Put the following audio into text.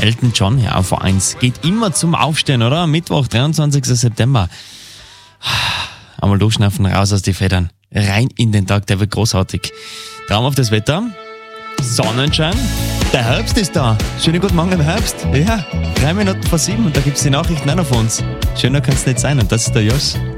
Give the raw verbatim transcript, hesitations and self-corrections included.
Elton John hier auf eins. Geht immer zum Aufstehen, oder? Mittwoch, dreiundzwanzigster September. Einmal durchschnaufen, raus aus die Federn. Rein in den Tag, der wird großartig. Traumhaftes Wetter, Sonnenschein, der Herbst ist da. Schönen guten Morgen im Herbst. Ja, drei Minuten vor sieben und da gibt es die Nachrichten auch noch von uns. Schöner kann es nicht sein und das ist der Josh.